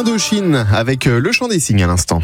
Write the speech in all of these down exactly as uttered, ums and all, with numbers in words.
Indochine avec le chant des cygnes à l'instant.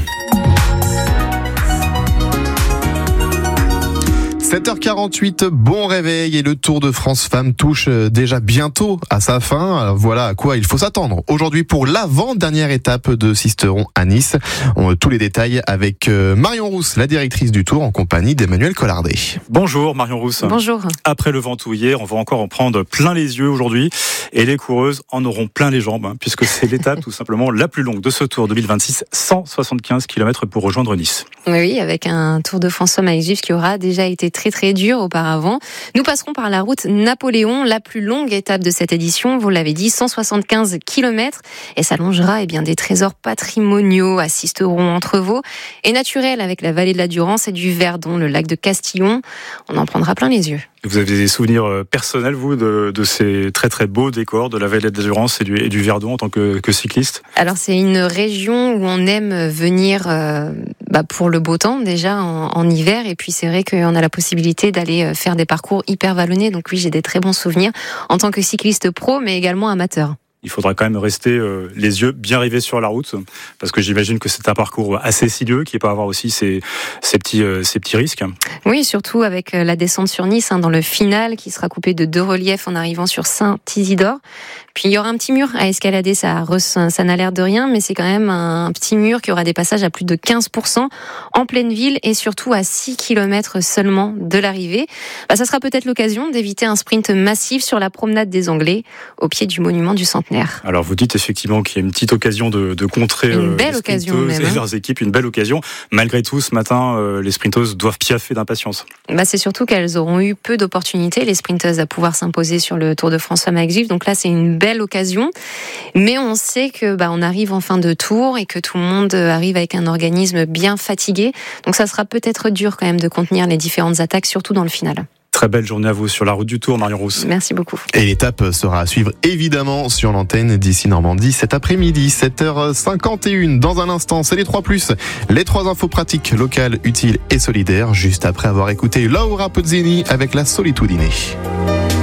sept heures quarante-huit, bon réveil et le Tour de France Femmes touche déjà bientôt à sa fin. Alors voilà à quoi il faut s'attendre aujourd'hui pour l'avant-dernière étape de Sisteron à Nice. On a tous les détails avec Marion Rousse, la directrice du Tour, en compagnie d'Emmanuel Collardet. Bonjour Marion Rousse. Bonjour. Après le Ventoux hier, on va encore en prendre plein les yeux aujourd'hui et les coureuses en auront plein les jambes hein, puisque c'est l'étape tout simplement la plus longue de ce Tour deux mille vingt-six, cent soixante-quinze kilomètres pour rejoindre Nice. Oui, avec un Tour de France Femmes avec Gif qui aura déjà été très très dur auparavant. Nous passerons par la route Napoléon, la plus longue étape de cette édition, vous l'avez dit, cent soixante-quinze kilomètres, et s'allongera eh bien, des trésors patrimoniaux à Sisteron, Entrevaux, et naturels avec la vallée de la Durance et du Verdon, le lac de Castillon. On en prendra plein les yeux. Vous avez des souvenirs personnels, vous, de, de ces très très beaux décors de la vallée de la Durance et du, et du Verdon en tant que, que cycliste? Alors c'est une région où on aime venir euh, bah, pour le beau temps déjà en, en hiver, et puis c'est vrai qu'on a la possibilité d'aller faire des parcours hyper vallonnés, donc oui, j'ai des très bons souvenirs en tant que cycliste pro mais également amateur. Il faudra quand même rester euh, les yeux bien rivés sur la route, parce que j'imagine que c'est un parcours assez sinueux qui peut avoir aussi ses, ses, petits, euh, ses petits risques. Oui, surtout avec la descente sur Nice, hein, dans le final, qui sera coupé de deux reliefs en arrivant sur Saint-Isidore. Puis il y aura un petit mur à escalader, ça, ça n'a l'air de rien, mais c'est quand même un petit mur qui aura des passages à plus de quinze pour cent en pleine ville et surtout à six kilomètres seulement de l'arrivée. Bah, ça sera peut-être l'occasion d'éviter un sprint massif sur la promenade des Anglais, au pied du monument du Centenaire. Alors vous dites effectivement qu'il y a une petite occasion de, de contrer une belle les occasion même, et hein. leurs équipes, une belle occasion. Malgré tout, ce matin, euh, les sprinteuses doivent piaffer d'impatience. Bah, c'est surtout qu'elles auront eu peu d'opportunités, les sprinteuses, à pouvoir s'imposer sur le Tour de France Femmes avec Gif. Donc là, c'est une belle occasion. Mais on sait que bah, on arrive en fin de tour et que tout le monde arrive avec un organisme bien fatigué. Donc ça sera peut-être dur quand même de contenir les différentes attaques, surtout dans le final. Très belle journée à vous sur la route du Tour, Marion Rousse. Merci beaucoup. Et l'étape sera à suivre évidemment sur l'antenne d'ici Normandie cet après-midi, sept heures cinquante et une. Dans un instant, c'est les trois plus, les trois infos pratiques, locales, utiles et solidaires, juste après avoir écouté Laura Pozzini avec la Solitudine.